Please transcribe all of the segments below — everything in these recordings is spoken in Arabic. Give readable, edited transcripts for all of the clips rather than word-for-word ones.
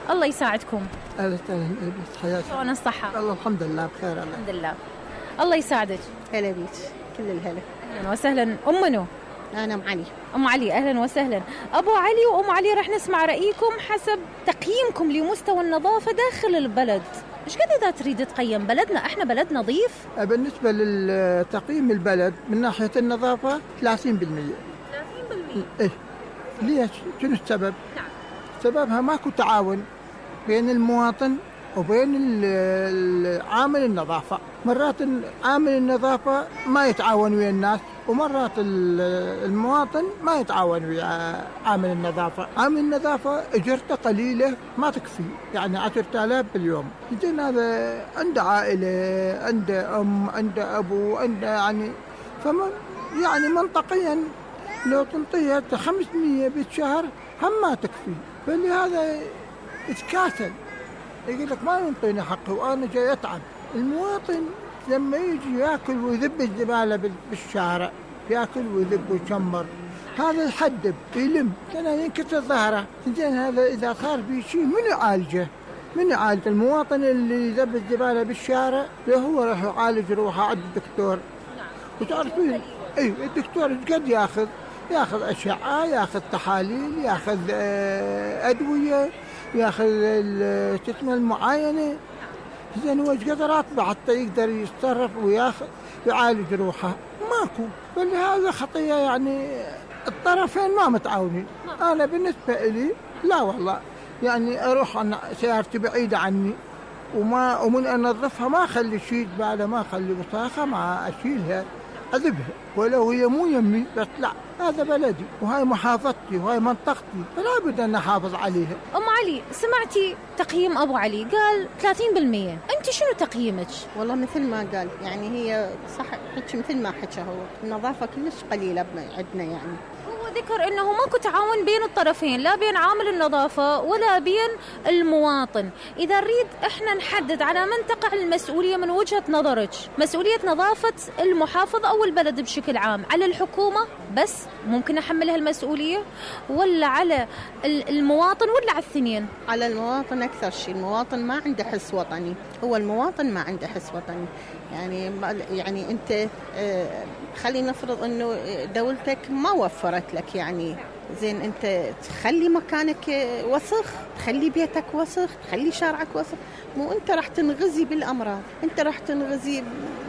الله يساعدكم. أهلا وسهلا حياك. شلون الصحة؟ الله الحمد لله بخير. الحمد لله. الله يساعدك. هلا بيك، كل الهلا. أهلا وسهلا. أم منو؟ أنا أم علي. أم علي، أهلا وسهلا. أبو علي وأم علي رح نسمع رأيكم حسب تقييمكم لمستوى النظافة داخل البلد. إيش قد إذا تريد تقيم بلدنا؟ إحنا بلد نظيف؟ بالنسبة للتقييم البلد من ناحية النظافة 30%. 30%؟ إيه. ليش؟ شنو السبب؟ نعم. سببها ماكو تعاون بين المواطن وبين عامل النظافة. مرات عامل النظافة ما يتعاون ويا الناس، ومرات المواطن ما يتعاون ويا عامل النظافة. عامل النظافة اجرته قليلة ما تكفي، يعني 10,000 باليوم. زين هذا عنده عائلة، عنده أم، عنده أبو، عنده يعني منطقيا لو تنطيها 500 بالشهر هم ما تكفي. فلهذا يتكاسل، يقول لك ما ينطيني حقي وأنا جاي أتعب. المواطن لما يجي يأكل ويذب الزبالة بالشارع، يأكل ويذب ويشمر، هذا يحدب يلم كان ينكسر ظهره. زين هذا إذا صار في شيء من يعالجه؟ من يعالج المواطن اللي يذب الزبالة بالشارع؟ هو راح يعالج روحه عند الدكتور. وتعرفين اي الدكتور قد ياخذ أشعة، ياخذ تحاليل، ياخذ أدوية، ياخذ تسمى المعاينة. زين هو ايش قدر راتبه حتى يقدر يتصرف يعالج روحه؟ ماكو. فلهذا خطية، يعني الطرفين ما متعاونين. أنا بالنسبة لي لا والله، يعني أروح أنا سيارتي بعيدة عني ومن أنظفها ما أخلي شيء زبالة، ما أخلي وساخة، ما أشيلها أذبها، ولو هي مو يمي بس لا، هذا بلدي وهاي محافظتي وهاي منطقتي، فلا بد أن أحافظ عليها. أم علي، سمعتي تقييم أبو علي قال 30%، أنت شنو تقييمك؟ والله مثل ما قال، يعني هي صح حكي مثل ما حكى هو، النظافة كلش قليلة عندنا. يعني هو ذكر أنه ماكو تعاون بين الطرفين، لا بين عامل النظافة ولا بين المواطن. إذا نريد إحنا نحدد على من تقع المسؤولية من وجهة نظرك، مسؤولية نظافة المحافظة أو البلد بشكل عام على الحكومة بس ممكن أحملها المسؤولية، ولا على المواطن، ولا على الاثنين؟ على المواطن أكثر شيء. المواطن ما عنده حس وطني، هو المواطن ما عنده حس وطني. يعني أنت خلينا نفرض أنه دولتك ما وفرت لك، يعني زين أنت تخلي مكانك وسخ، تخلي بيتك وسخ، تخلي شارعك وسخ، مو أنت راح تنغزي بالأمراض، أنت راح تنغزي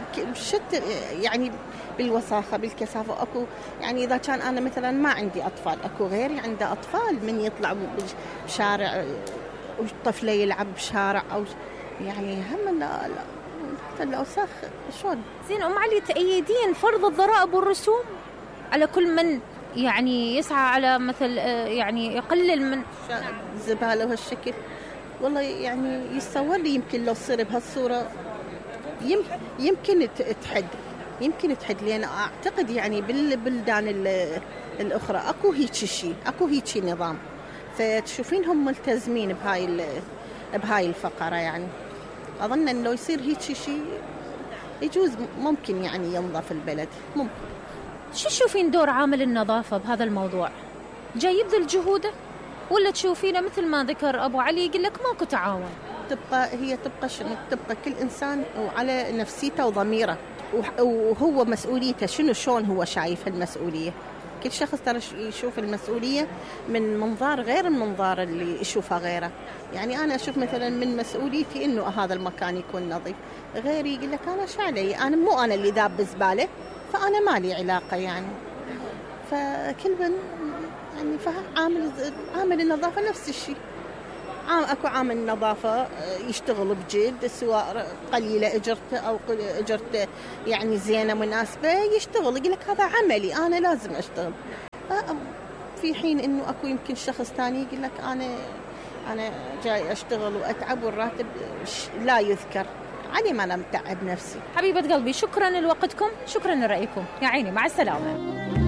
يعني بالوساخة بالكثافة. أكو يعني إذا كان أنا مثلا ما عندي أطفال، أكو غيري عنده أطفال من يطلع بشارع والطفل يلعب بشارع أو يعني هم الأوساخ شلون. زين أم علي، تأيدين فرض الضرائب والرسوم على كل من يعني يسعى على مثل يعني يقلل من الزبالة وهالشكل؟ والله يعني يتصور لي يمكن لو تصير بهالصورة يمكن تحد لأن أعتقد يعني بالبلدان الأخرى أكو هيك نظام، فتشوفينهم ملتزمين بهاي الفقرة. يعني أظن أن لو يصير هيك شيء يجوز، ممكن يعني ينظف البلد. ممكن. شو تشوفين دور عامل النظافة بهذا الموضوع؟ جاي يبذل جهوده، ولا تشوفينه مثل ما ذكر أبو علي يقول لك ماكو تعاون؟ تبقى تبقى كل إنسان وعلى نفسيته وضميره، وهو مسؤوليته شلون هو شايف المسؤولية. كل شخص ترى يشوف المسؤولية من منظار غير المنظار اللي يشوفه غيره. يعني أنا أشوف مثلا من مسؤوليتي إنه هذا المكان يكون نظيف، غيري يقول لك أنا شعلي، أنا مو أنا اللي ذاب بزبالة، فأنا ما لي علاقة. يعني فكل من يعني عامل النظافة نفس الشيء. أكو عامل نظافة يشتغل بجد، سواء قليلة أجرته أو أجرته يعني زينة مناسبة، يشتغل يقول لك هذا عملي أنا لازم أشتغل. في حين إنه أكو يمكن شخص تاني يقول لك أنا جاي أشتغل وأتعب والراتب لا يذكر، علي ما أنا متعب نفسي. حبيبة قلبي، شكرا لوقتكم، شكرا لرأيكم، يا عيني، مع السلامة.